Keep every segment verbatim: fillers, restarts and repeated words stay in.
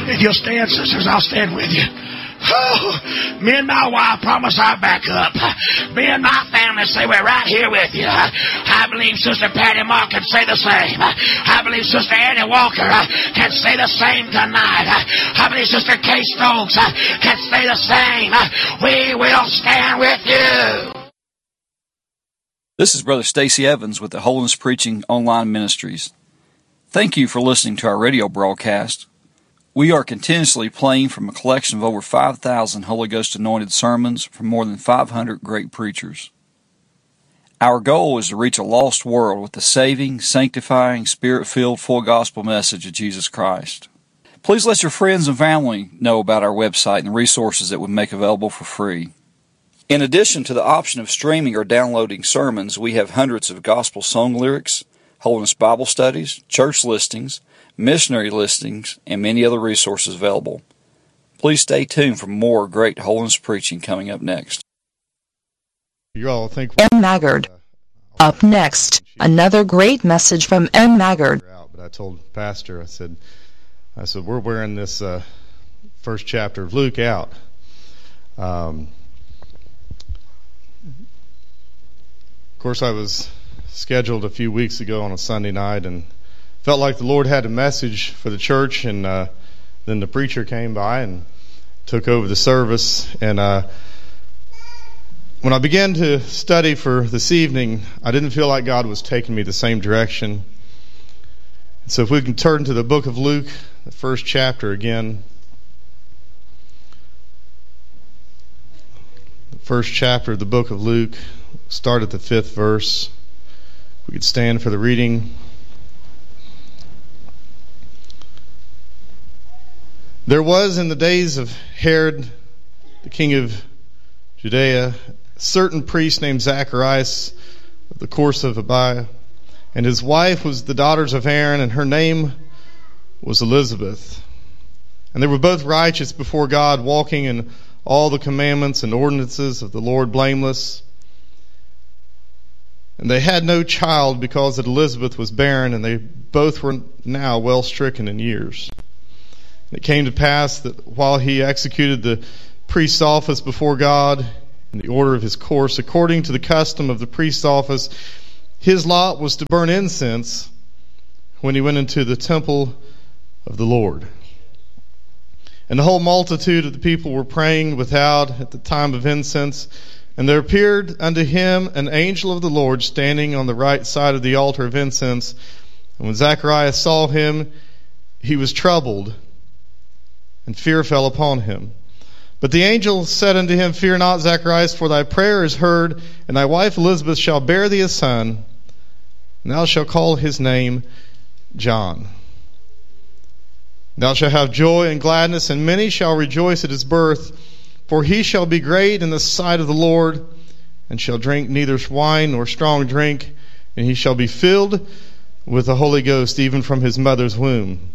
If you'll stand, sisters, I'll stand with you. Oh, me and my wife promise I'll back up. Me and my family say we're right here with you. I believe Sister Patty Moore can say the same. I believe Sister Annie Walker can say the same tonight. I believe Sister Kay Stokes can say the same. We will stand with you. This is Brother Stacy Evans with the Holiness Preaching Online Ministries. Thank you for listening to our radio broadcast. We are continuously playing from a collection of over five thousand Holy Ghost anointed sermons from more than five hundred great preachers. Our goal is to reach a lost world with the saving, sanctifying, Spirit-filled, full gospel message of Jesus Christ. Please let your friends and family know about our website and the resources that we make available for free. In addition to the option of streaming or downloading sermons, we have hundreds of gospel song lyrics, Holiness Bible studies, church listings, missionary listings, and many other resources available. Please stay tuned for more great holiness preaching coming up next. You all think M. Maggard. Up next, another great message from M. Maggard. But I told Pastor, I said, I said we're wearing this uh, first chapter of Luke out. Um, of course, I was scheduled a few weeks ago on a Sunday night and felt like the Lord had a message for the church, and uh, then the preacher came by and took over the service. And uh, when I began to study for this evening, I didn't feel like God was taking me the same direction. So if we can turn to the book of Luke, the first chapter again. The first chapter of the book of Luke, start at the fifth verse. We could stand for the reading. There was in the days of Herod, the king of Judea, a certain priest named Zacharias of the course of Abiah, and his wife was the daughters of Aaron, and her name was Elizabeth. And they were both righteous before God, walking in all the commandments and ordinances of the Lord blameless. And they had no child because that Elizabeth was barren, and they both were now well stricken in years. It came to pass that while he executed the priest's office before God in the order of his course, according to the custom of the priest's office, his lot was to burn incense when he went into the temple of the Lord. And the whole multitude of the people were praying without at the time of incense. And there appeared unto him an angel of the Lord standing on the right side of the altar of incense. And when Zacharias saw him, he was troubled, and fear fell upon him. But the angel said unto him, Fear not, Zacharias, for thy prayer is heard, and thy wife Elizabeth shall bear thee a son, and thou shalt call his name John. Thou shalt have joy and gladness, and many shall rejoice at his birth, for he shall be great in the sight of the Lord, and shall drink neither wine nor strong drink, and he shall be filled with the Holy Ghost even from his mother's womb.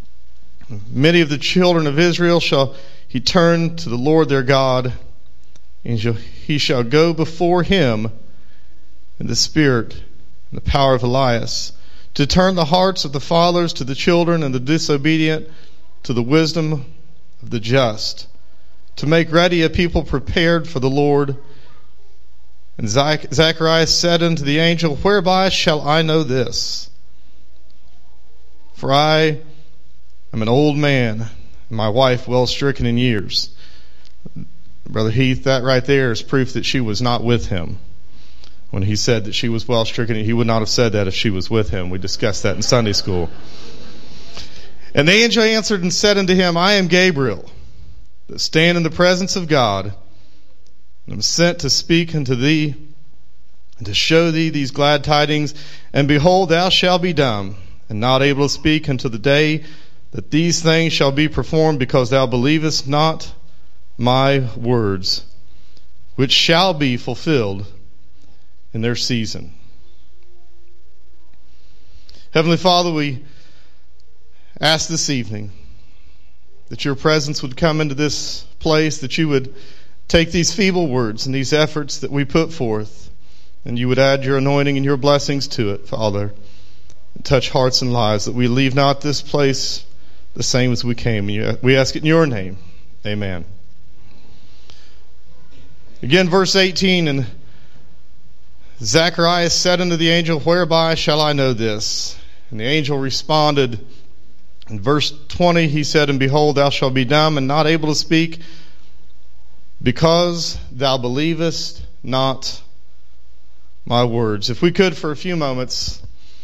Many of the children of Israel shall he turn to the Lord their God, and he shall go before him in the spirit and the power of Elias, to turn the hearts of the fathers to the children, and the disobedient to the wisdom of the just, to make ready a people prepared for the Lord. And Zach- Zacharias said unto the angel, Whereby shall I know this? For I am an old man, and my wife well stricken in years. Brother Heath, that right there is proof that she was not with him. When he said that she was well stricken, he would not have said that if she was with him. We discussed that in Sunday school. And the angel answered and said unto him, I am Gabriel, that stand in the presence of God, and am sent to speak unto thee, and to show thee these glad tidings. And behold, thou shalt be dumb, and not able to speak until the day that these things shall be performed, because thou believest not my words, which shall be fulfilled in their season. Heavenly Father, we ask this evening that your presence would come into this place, that you would take these feeble words and these efforts that we put forth, and you would add your anointing and your blessings to it, Father, and touch hearts and lives, that we leave not this place the same as we came. We ask it in your name. Amen. Again, verse eighteen, and Zacharias said unto the angel, whereby shall I know this? And the angel responded, in verse twenty, he said, and behold, thou shalt be dumb and not able to speak, because thou believest not my words. If we could, for a few moments,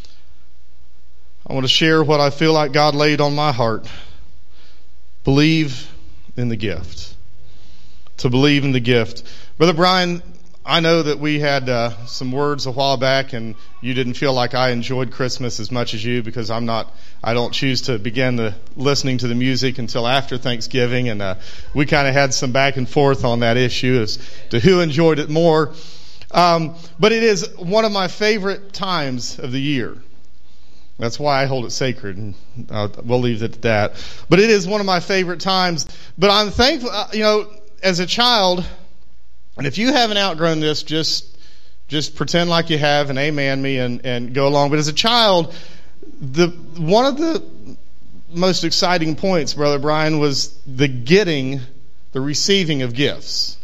I want to share what I feel like God laid on my heart. Believe in the gift. To believe in the gift. Brother Brian, I know that we had uh, some words a while back, and you didn't feel like I enjoyed Christmas as much as you, because I'm not, I don't choose to begin the listening to the music until after Thanksgiving, and uh, we kind of had some back and forth on that issue as to who enjoyed it more. Um, but it is one of my favorite times of the year. That's why I hold it sacred, and uh, we'll leave it at that. But it is one of my favorite times. But I'm thankful, uh, you know, as a child, and if you haven't outgrown this, just just pretend like you have and amen me and, and go along. But as a child, the one of the most exciting points, Brother Brian, was the getting, the receiving of gifts.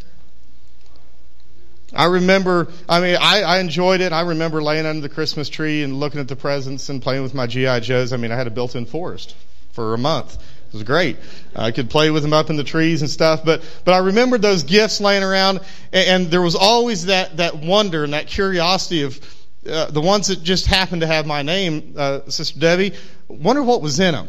I remember, I mean, I, I enjoyed it. I remember laying under the Christmas tree and looking at the presents and playing with my G I Joes. I mean, I had a built-in forest for a month. It was great. I could play with them up in the trees and stuff. But but I remembered those gifts laying around, and, and there was always that, that wonder and that curiosity of uh, the ones that just happened to have my name, uh, Sister Debbie, wonder what was in them.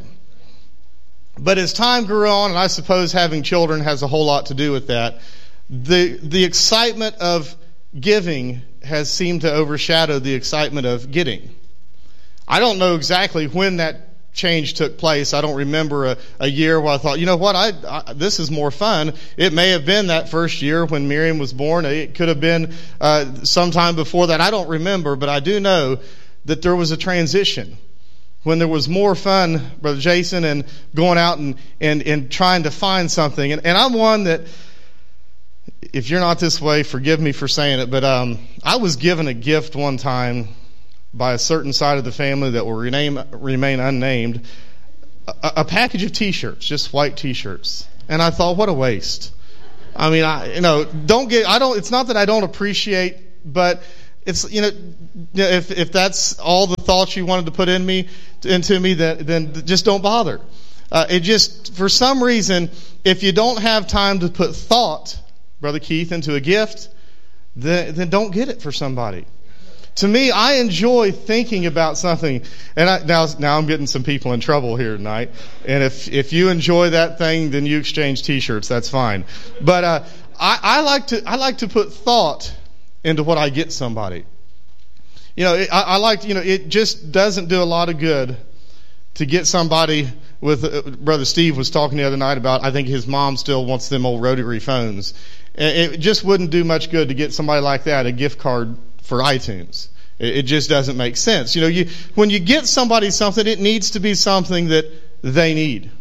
But as time grew on, and I suppose having children has a whole lot to do with that, the the excitement of giving has seemed to overshadow the excitement of getting. I don't know exactly when that change took place. I don't remember a, a year where I thought, you know what, I, I this is more fun. It may have been that first year when Miriam was born. It could have been uh, sometime before that. I don't remember, but I do know that there was a transition when there was more fun, Brother Jason, and going out and, and, and trying to find something. And, and I'm one that, if you're not this way, forgive me for saying it, but um, I was given a gift one time by a certain side of the family that will rename, remain unnamed, a, a package of T-shirts, just white T-shirts. And I thought, what a waste. I mean, I, you know, don't get, I don't, it's not that I don't appreciate, but it's, you know, if, if that's all the thoughts you wanted to put in me, into me, then, then just don't bother. Uh, it just, for some reason, if you don't have time to put thought, Brother Keith, into a gift, then, then don't get it for somebody. To me, I enjoy thinking about something, and I, now now I'm getting some people in trouble here tonight. And if if you enjoy that thing, then you exchange T-shirts. That's fine. But uh, I, I like to I like to put thought into what I get somebody. You know, it, I, I like you know it just doesn't do a lot of good to get somebody with uh, Brother Steve was talking the other night about. I think his mom still wants them old rotary phones. It just wouldn't do much good to get somebody like that a gift card for iTunes. It just doesn't make sense. You know, you when you get somebody something, it needs to be something that they need.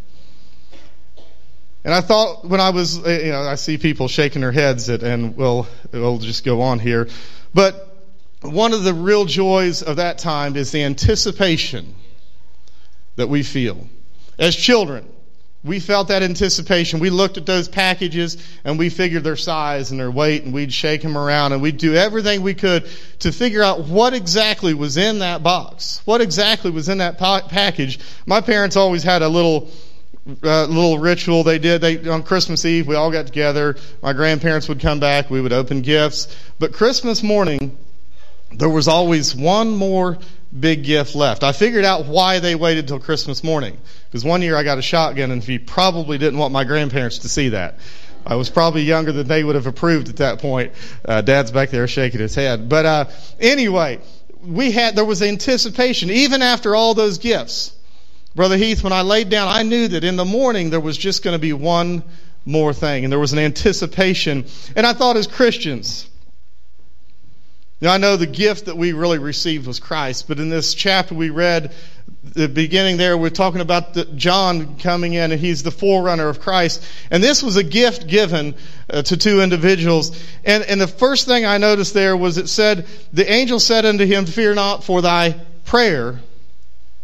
And I thought when I was, you know, I see people shaking their heads at, and we'll, we'll just go on here. But one of the real joys of that time is the anticipation that we feel. As children, we felt that anticipation. We looked at those packages and we figured their size and their weight, and we'd shake them around and we'd do everything we could to figure out what exactly was in that box. What exactly was in that pa- package. My parents always had a little uh, little ritual they did. They on Christmas Eve, we all got together. My grandparents would come back. We would open gifts. But Christmas morning, there was always one more big gift left. I figured out why they waited till Christmas morning. Because one year I got a shotgun, and he probably didn't want my grandparents to see that. I was probably younger than they would have approved at that point. Uh, Dad's back there shaking his head. But uh, anyway, we had there was anticipation even after all those gifts. Brother Heath, when I laid down, I knew that in the morning there was just going to be one more thing, and there was an anticipation. And I thought, as Christians, now, I know the gift that we really received was Christ, but in this chapter we read, the beginning there, we're talking about the, John coming in, and he's the forerunner of Christ. And this was a gift given uh, to two individuals. And, and the first thing I noticed there was it said, the angel said unto him, fear not, for thy prayer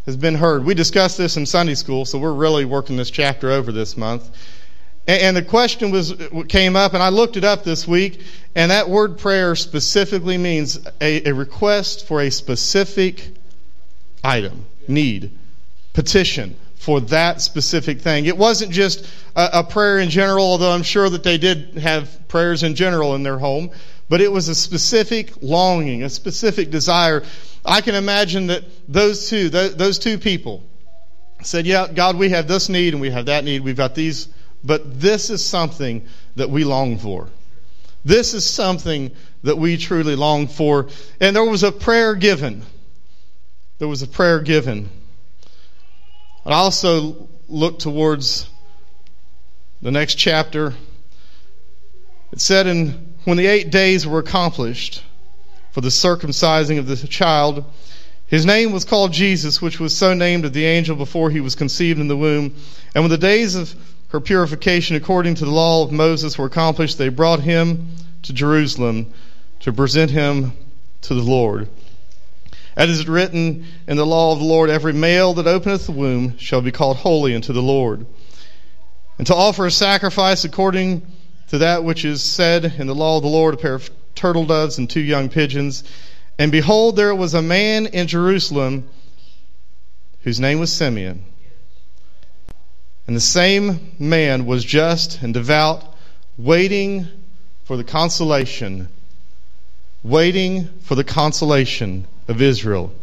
has been heard. We discussed this in Sunday school, so we're really working this chapter over this month. And the question was came up, and I looked it up this week, and that word prayer specifically means a, a request for a specific item, need, petition for that specific thing. It wasn't just a, a prayer in general, although I'm sure that they did have prayers in general in their home, but it was a specific longing, a specific desire. I can imagine that those two, those two people said, yeah, God, we have this need and we have that need. We've got these. But this is something that we long for. This is something that we truly long for. And there was a prayer given. There was a prayer given. I also look towards the next chapter. It said, in when the eight days were accomplished for the circumcising of the child, his name was called Jesus, which was so named of the angel before he was conceived in the womb. And when the days of her purification according to the law of Moses were accomplished, they brought him to Jerusalem to present him to the Lord. As is written in the law of the Lord, every male that openeth the womb shall be called holy unto the Lord. And to offer a sacrifice according to that which is said in the law of the Lord, a pair of turtle doves and two young pigeons. And behold, there was a man in Jerusalem whose name was Simeon. And the same man was just and devout, waiting for the consolation, waiting for the consolation of Israel.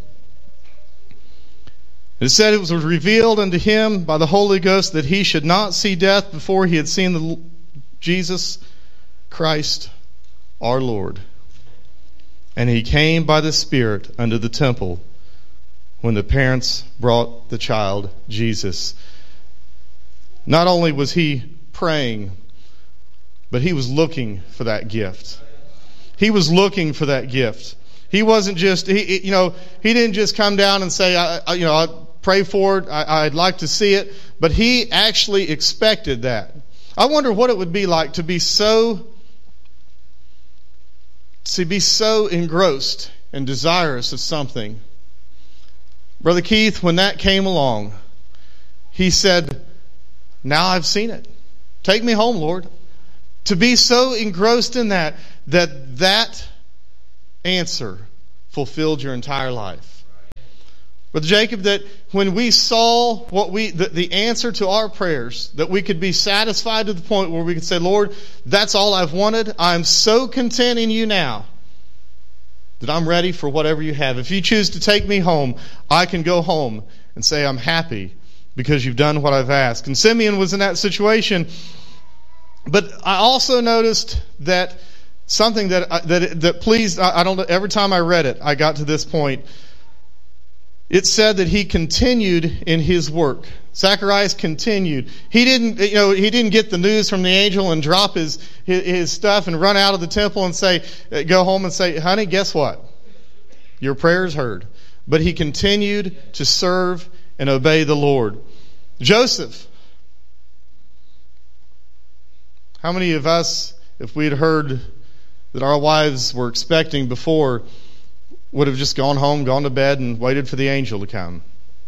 It said it was revealed unto him by the Holy Ghost that he should not see death before he had seen the Jesus Christ our Lord. And he came by the Spirit unto the temple when the parents brought the child Jesus. Not only was he praying, but he was looking for that gift. He was looking for that gift. He wasn't just, he, you know, he didn't just come down and say, I, I, you know, I pray for it. I, I'd like to see it. But he actually expected that. I wonder what it would be like to be so, to be so engrossed and desirous of something. Brother Keith, when that came along, he said, now I've seen it. Take me home, Lord. To be so engrossed in that, that that answer fulfilled your entire life. Brother Jacob, that when we saw what we, the, the answer to our prayers, that we could be satisfied to the point where we could say, Lord, that's all I've wanted. I'm so content in you now that I'm ready for whatever you have. If you choose to take me home, I can go home and say I'm happy because you've done what I've asked. And Simeon was in that situation. But I also noticed that something that that that pleased, I don't know, every time I read it, I got to this point. It said that he continued in his work. Zacharias continued. He didn't, you know, he didn't get the news from the angel and drop his, his his stuff and run out of the temple and say, go home and say, honey, guess what? Your prayer is heard. But he continued to serve and obey the Lord. Joseph. How many of us, if we had heard that our wives were expecting before, would have just gone home, gone to bed, and waited for the angel to come?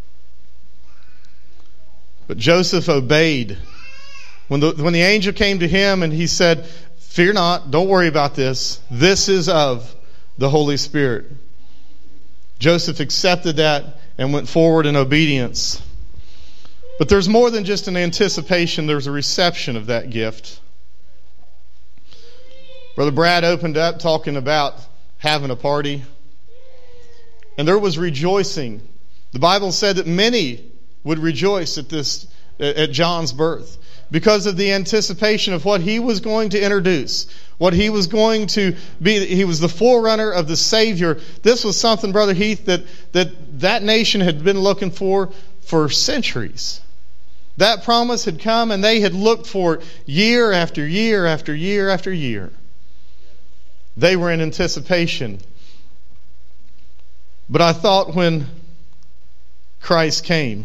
But Joseph obeyed. When the, when the angel came to him and he said, fear not, don't worry about this. This is of the Holy Spirit. Joseph accepted that and went forward in obedience. But there's more than just an anticipation. There's a reception of that gift. Brother Brad opened up talking about having a party. And there was rejoicing. The Bible said that many would rejoice at this, at John's birth, because of the anticipation of what he was going to introduce, what he was going to be. He was the forerunner of the Savior. This was something, Brother Heath, that that, that nation had been looking for for centuries. That promise had come and they had looked for it year after year after year after year. They were in anticipation. But I thought when Christ came,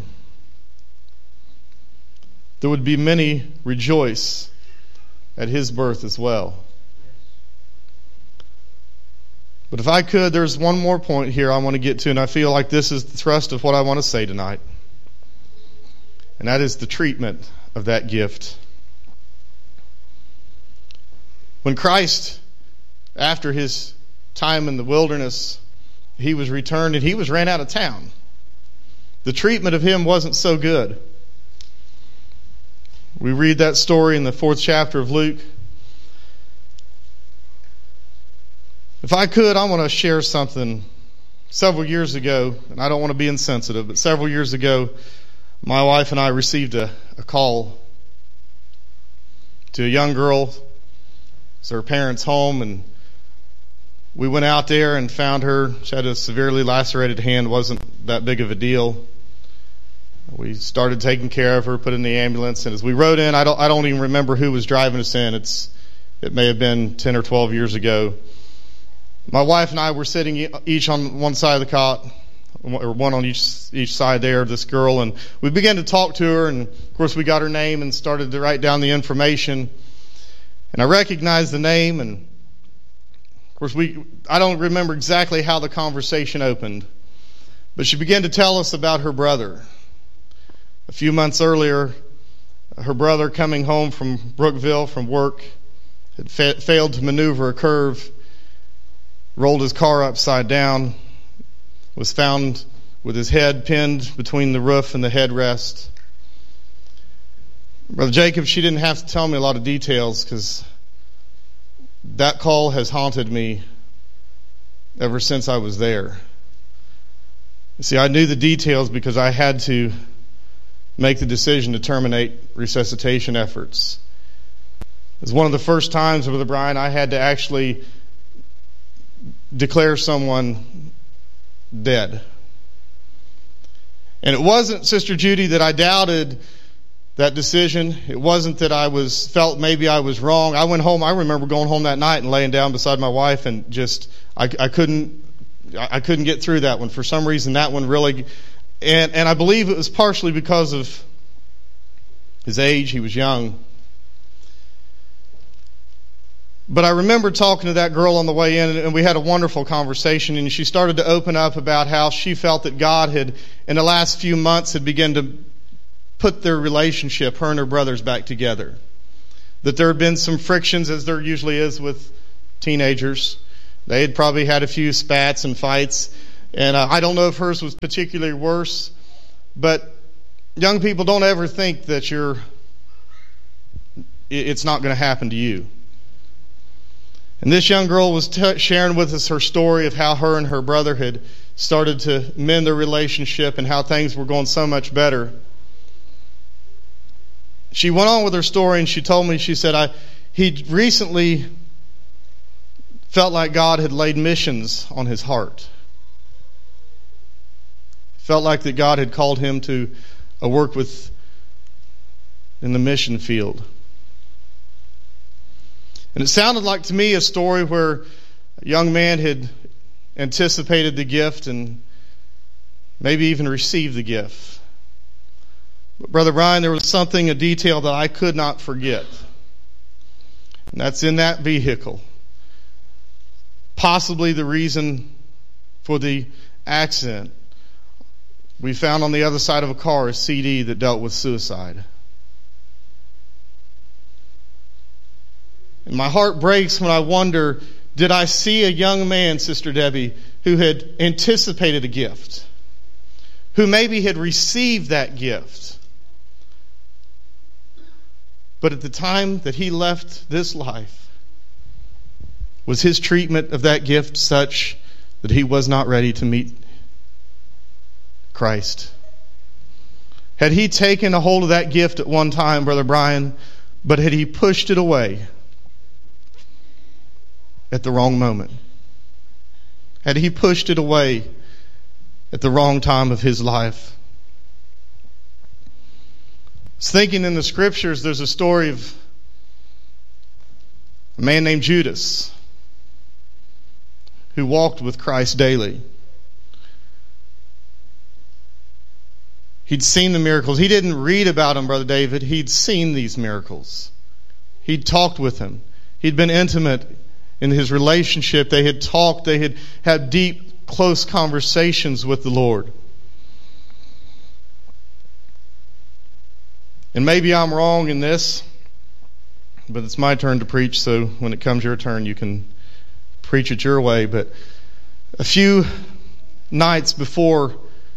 there would be many rejoice at His birth as well. But if I could, there's one more point here I want to get to, and I feel like this is the thrust of what I want to say tonight. And that is the treatment of that gift. When Christ, after his time in the wilderness, he was returned and he was ran out of town. The treatment of him wasn't so good. We read that story in the fourth chapter of Luke. If I could, I want to share something. Several years ago, and I don't want to be insensitive, but several years ago, my wife and I received a, a call to a young girl. It's her parents' home, and we went out there and found her. She had a severely lacerated hand. Wasn't that big of a deal. We started taking care of her, put in the ambulance, and as we rode in, I don't, I don't even remember who was driving us in. It's, it may have been ten or twelve years ago. My wife and I were sitting each on one side of the cot, or one on each each side there, this girl, and we began to talk to her, and of course we got her name and started to write down the information. And I recognized the name, and of course we, I don't remember exactly how the conversation opened, but she began to tell us about her brother. A few months earlier, her brother, coming home from Brookville from work, had fa- failed to maneuver a curve, rolled his car upside down, was found with his head pinned between the roof and the headrest. Brother Jacob, she didn't have to tell me a lot of details because that call has haunted me ever since I was there. You see, I knew the details because I had to make the decision to terminate resuscitation efforts. It was one of the first times, Brother Brian, I had to actually declare someone dead. And it wasn't, Sister Judy, that I doubted that decision. It wasn't that I was felt maybe I was wrong. I went home. I remember going home that night and laying down beside my wife, and just I, I couldn't I couldn't get through that one. For some reason, that one really, and and I believe it was partially because of his age. He was young. But I remember talking to that girl on the way in, and we had a wonderful conversation, and she started to open up about how she felt that God had, in the last few months, had begun to put their relationship, her and her brothers, back together. That there had been some frictions, as there usually is with teenagers. They had probably had a few spats and fights, and uh, I don't know if hers was particularly worse, but young people, don't ever think that you're, it's not going to happen to you. And this young girl was t- sharing with us her story of how her and her brother had started to mend their relationship and how things were going so much better. She went on with her story, and she told me, she said, I, he recently felt like God had laid missions on his heart. Felt like that God had called him to a work with in the mission field. And it sounded like to me a story where a young man had anticipated the gift and maybe even received the gift. But Brother Brian, there was something, a detail that I could not forget. And that's in that vehicle. Possibly the reason for the accident. We found on the other side of a car a C D that dealt with suicide. And my heart breaks when I wonder, did I see a young man, Sister Debbie, who had anticipated a gift, who maybe had received that gift, but at the time that he left this life, was his treatment of that gift such that he was not ready to meet Christ? Had he taken a hold of that gift at one time, Brother Brian, but had he pushed it away at the wrong moment? Had he pushed it away at the wrong time of his life? I was thinking in the scriptures, there's a story of a man named Judas who walked with Christ daily. He'd seen the miracles. He didn't read about them, Brother David. He'd seen these miracles. He'd talked with him. He'd been intimate in his relationship. They had talked. They had had deep, close conversations with the Lord. And maybe I'm wrong in this, but it's my turn to preach, so when it comes your turn, you can preach it your way. But a few nights before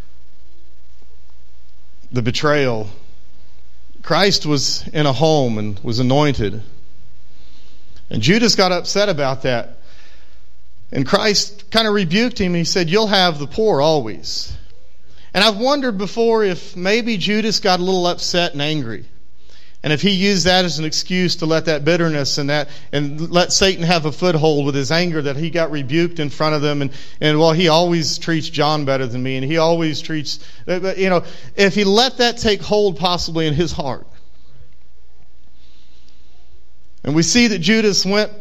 the betrayal, Christ was in a home and was anointed. And Judas got upset about that. And Christ kind of rebuked him. He said, "You'll have the poor always." And I've wondered before if maybe Judas got a little upset and angry. And if he used that as an excuse to let that bitterness and that and let Satan have a foothold with his anger, that he got rebuked in front of them, and, and well, he always treats John better than me, and he always treats, you know, if he let that take hold possibly in his heart. And we see that Judas went,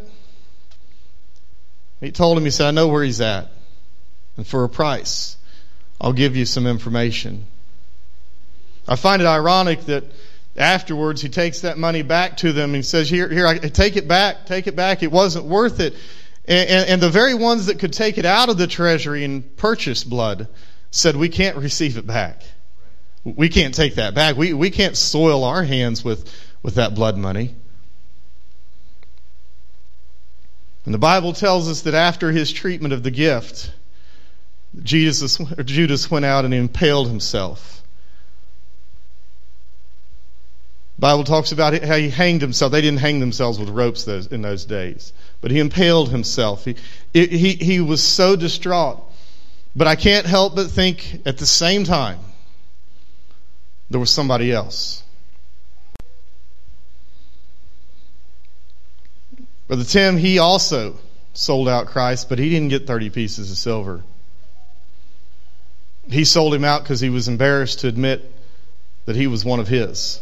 he told him, he said, "I know where he's at, and for a price, I'll give you some information." I find it ironic that afterwards, he takes that money back to them and he says, here, here, I take it back, take it back. It wasn't worth it. And, and, and the very ones that could take it out of the treasury and purchase blood said, "We can't receive it back. We can't take that back. We, we can't soil our hands with, with that blood money." And the Bible tells us that after his treatment of the gift, Jesus, or Judas went out and impaled himself. The Bible talks about how he hanged himself. They didn't hang themselves with ropes those, in those days. But he impaled himself. He, he, he was so distraught. But I can't help but think at the same time, there was somebody else. Brother Tim, he also sold out Christ, but he didn't get thirty pieces of silver. He sold him out because he was embarrassed to admit that he was one of his.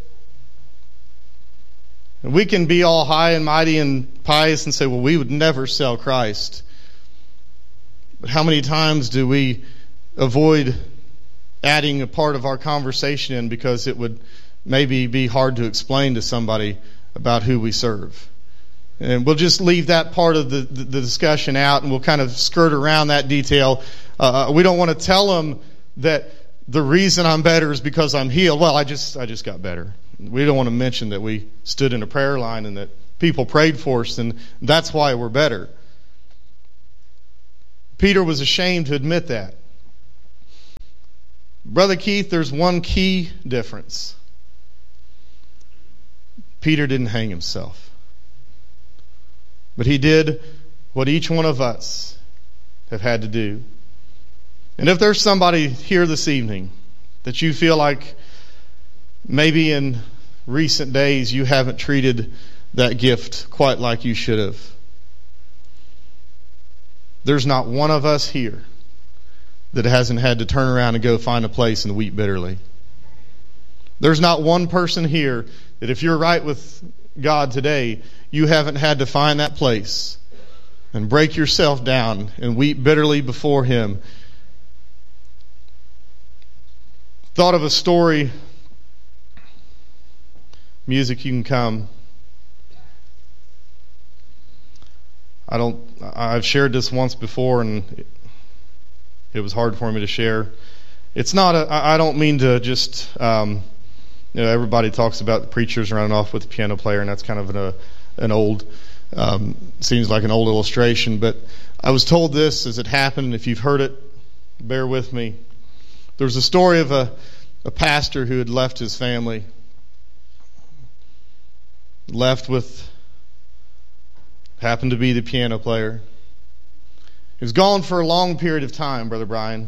And we can be all high and mighty and pious and say, well, we would never sell Christ. But how many times do we avoid adding a part of our conversation in because it would maybe be hard to explain to somebody about who we serve? And we'll just leave that part of the, the, the discussion out, and we'll kind of skirt around that detail. Uh, we don't want to tell them that the reason I'm better is because I'm healed. Well, I just I just got better. We don't want to mention that we stood in a prayer line and that people prayed for us, and that's why we're better. Peter was ashamed to admit that. Brother Keith, there's one key difference. Peter didn't hang himself. But he did what each one of us have had to do. And if there's somebody here this evening that you feel like maybe in recent days you haven't treated that gift quite like you should have, there's not one of us here that hasn't had to turn around and go find a place and weep bitterly. There's not one person here that if you're right with God today, you haven't had to find that place and break yourself down and weep bitterly before Him. Thought of a story. Music, you can come. I don't. I've shared this once before, and it, it was hard for me to share. It's not a. I don't mean to just. Um, you know, everybody talks about the preachers running off with the piano player, and that's kind of an, a, an old. Um, seems like an old illustration, but I was told this as it happened. If you've heard it, bear with me. There was a story of a, a pastor who had left his family, left with, happened to be the piano player. He was gone for a long period of time, Brother Brian.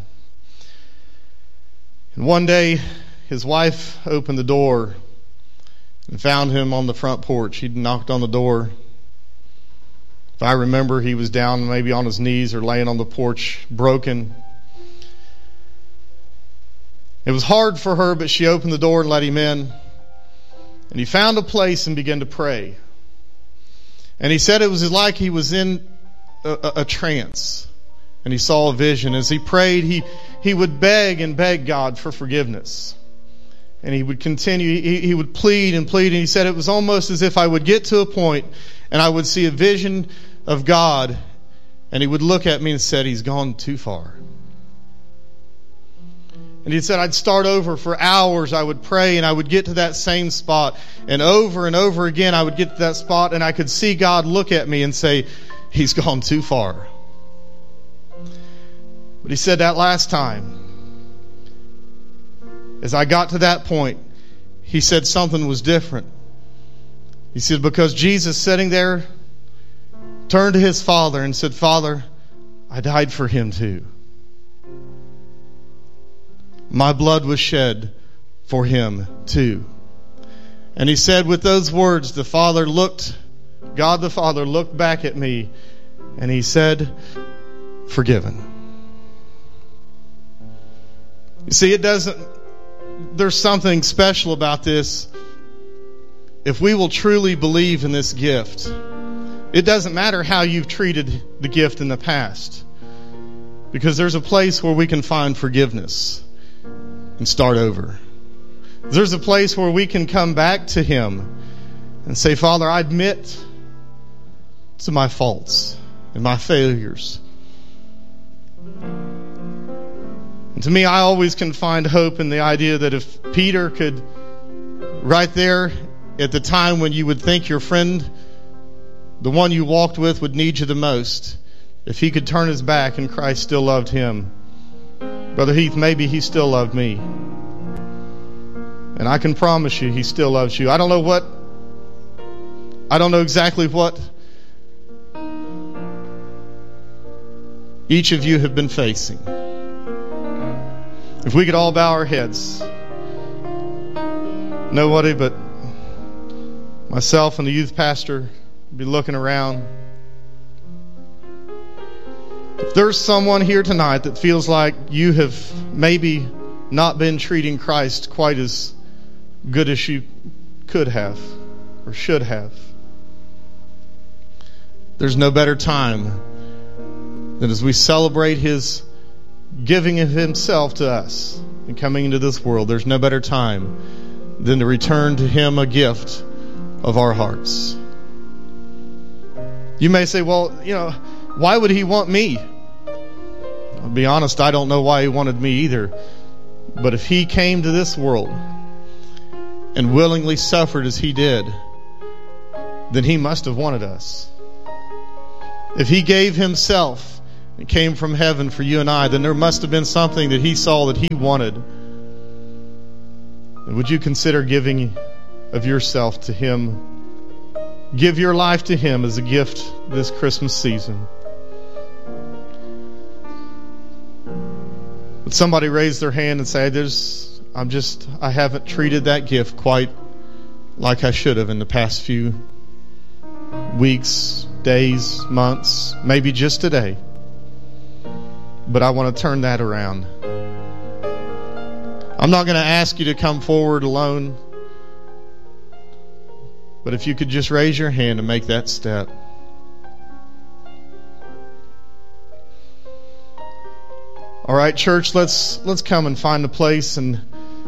And one day, his wife opened the door and found him on the front porch. He'd knocked on the door. If I remember, he was down maybe on his knees or laying on the porch, broken. It was hard for her, but she opened the door and let him in. And he found a place and began to pray. And he said it was like he was in a, a, a trance. And he saw a vision. As he prayed, he, he would beg and beg God for forgiveness. And he would continue, he, he would plead and plead. And he said it was almost as if I would get to a point and I would see a vision of God, and he would look at me and said, he's gone too far. And he said, I'd start over for hours. I would pray and I would get to that same spot. And over and over again, I would get to that spot and I could see God look at me and say, he's gone too far. But he said that last time, as I got to that point, he said something was different. He said, because Jesus sitting there turned to his Father and said, Father, I died for him too. My blood was shed for him too. And he said with those words, the Father looked, God the Father looked back at me and he said, forgiven. You see, it doesn't, there's something special about this. If we will truly believe in this gift, it doesn't matter how you've treated the gift in the past, because there's a place where we can find forgiveness and start over. There's a place where we can come back to him and say, Father, I admit to my faults and my failures. And to me, I always can find hope in the idea that if Peter could, right there at the time when you would think your friend, the one you walked with, would need you the most, if he could turn his back and Christ still loved him, Brother Heath, maybe he still loved me. And I can promise you he still loves you. I don't know what, I don't know exactly what each of you have been facing. If we could all bow our heads. Nobody but myself and the youth pastor would be looking around. If there's someone here tonight that feels like you have maybe not been treating Christ quite as good as you could have or should have, there's no better time than as we celebrate his giving of himself to us and coming into this world. There's no better time than to return to him a gift of our hearts. You may say, well, you know, why would he want me? I'll be honest, I don't know why he wanted me either. But if he came to this world and willingly suffered as he did, then he must have wanted us. If he gave himself and came from heaven for you and I, then there must have been something that he saw that he wanted. And would you consider giving of yourself to him? Give your life to him as a gift this Christmas season. Would somebody raise their hand and say, "There's, I'm just, I haven't treated that gift quite like I should have in the past few weeks, days, months, maybe just today. But I want to turn that around." I'm not going to ask you to come forward alone. But if you could just raise your hand and make that step. All right, church, let's let's come and find a place, and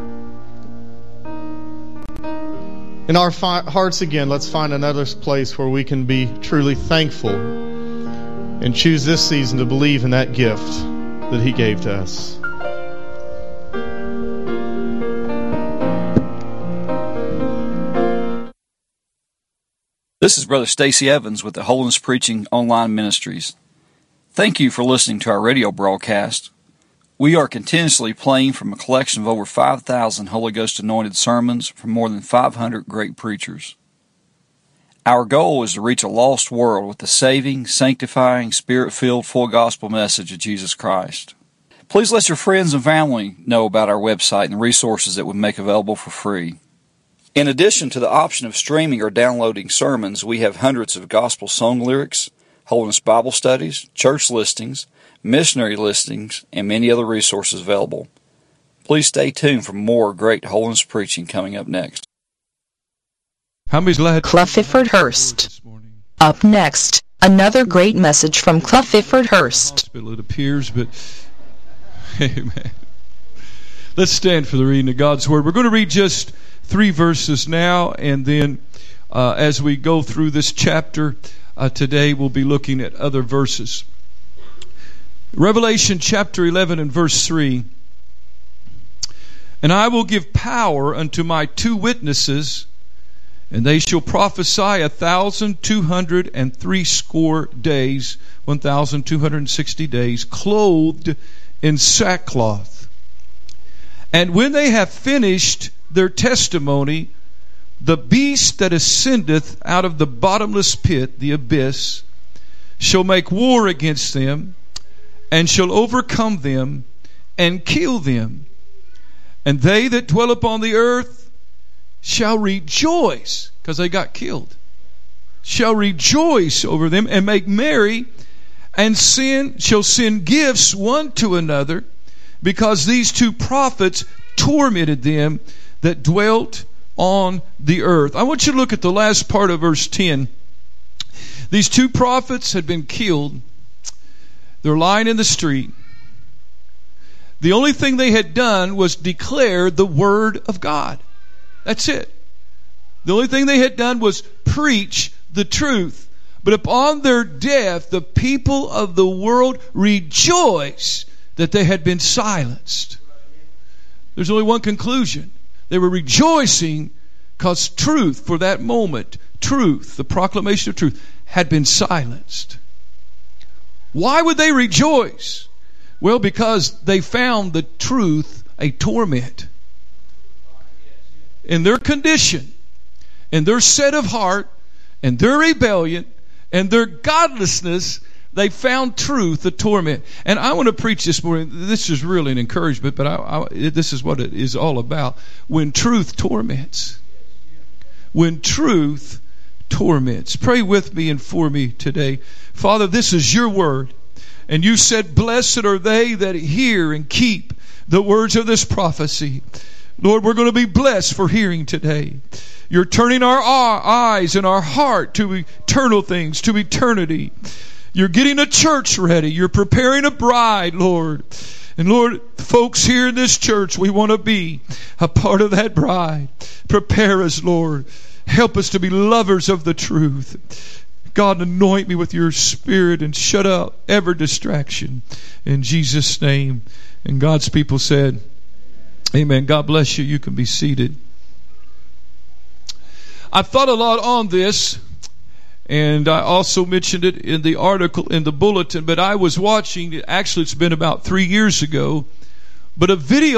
in our fi- hearts again, let's find another place where we can be truly thankful and choose this season to believe in that gift that he gave to us. This is Brother Stacy Evans with the Holiness Preaching Online Ministries. Thank you for listening to our radio broadcast. We are continuously playing from a collection of over five thousand Holy Ghost anointed sermons from more than five hundred great preachers. Our goal is to reach a lost world with the saving, sanctifying, Spirit-filled, full gospel message of Jesus Christ. Please let your friends and family know about our website and the resources that we make available for free. In addition to the option of streaming or downloading sermons, we have hundreds of gospel song lyrics, Holiness Bible studies, church listings, missionary listings, and many other resources available. Please stay tuned for more great holiness preaching coming up next. How many's glad Clefiford Hurst. Up next, another great message from Clefiford Hurst. Hospital, it appears, but amen. Let's stand for the reading of God's Word. We're going to read just three verses now, and then uh, as we go through this chapter uh, today, we'll be looking at other verses. Revelation chapter eleven and verse three. And I will give power unto my two witnesses, and they shall prophesy a thousand two hundred and three score days, one thousand two hundred and sixty days, clothed in sackcloth. And when they have finished their testimony, the beast that ascendeth out of the bottomless pit, the abyss, shall make war against them, and shall overcome them, and kill them. And they that dwell upon the earth shall rejoice, because they got killed, shall rejoice over them, and make merry, and sin shall send gifts one to another, because these two prophets tormented them that dwelt on the earth. I want you to look at the last part of verse ten. These two prophets had been killed. They're lying in the street. The only thing they had done was declare the word of God. That's it. The only thing they had done was preach the truth. But upon their death, the people of the world rejoiced that they had been silenced. There's only one conclusion. They were rejoicing because truth, for that moment, truth, the proclamation of truth, had been silenced. Why would they rejoice? Well, because they found the truth a torment. In their condition, in their set of heart, in their rebellion, and their godlessness, they found truth a torment. And I want to preach this morning. This is really an encouragement, but I, I, this is what it is all about. When truth torments. When truth torments. Pray with me and for me today. Father, this is your word. And you said, blessed are they that hear and keep the words of this prophecy. Lord, we're going to be blessed for hearing today. You're turning our eyes and our heart to eternal things, to eternity. You're getting a church ready. You're preparing a bride, Lord. And Lord, folks here in this church, we want to be a part of that bride. Prepare us, Lord. Help us to be lovers of the truth. God, anoint me with your spirit and shut out every distraction. In Jesus' name. And God's people said, amen. God bless you. You can be seated. I've thought a lot on this, and I also mentioned it in the article in the bulletin, but I was watching, actually it's been about three years ago, but a video